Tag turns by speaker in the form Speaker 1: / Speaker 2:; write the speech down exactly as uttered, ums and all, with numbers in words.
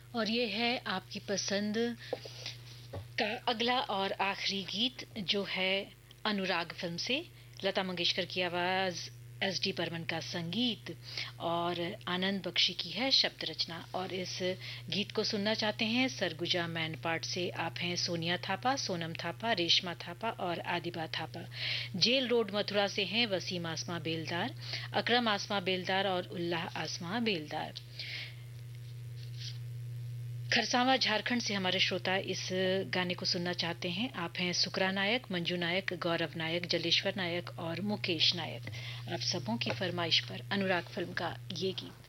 Speaker 1: और ये है आपकी पसंद का अगला और आखिरी गीत, जो है अनुराग फिल्म से। लता मंगेशकर की आवाज, एस डी बर्मन का संगीत और आनंद बख्शी की है शब्द रचना। और इस गीत को सुनना चाहते हैं सरगुजा मैन पार्ट से। आप हैं सोनिया थापा, सोनम थापा, रेशमा थापा और आदिबा थापा। जेल रोड मथुरा से हैं वसीम आसमा बेलदार, अकरम आसमा बेलदार और उल्लाह आसमा बेलदार। खरसावा झारखंड से हमारे श्रोता इस गाने को सुनना चाहते हैं। आप हैं सुकरा नायक, मंजू नायक, गौरव नायक, जलेश्वर नायक और मुकेश नायक। आप सबों की फरमाइश पर अनुराग फिल्म का ये गीत।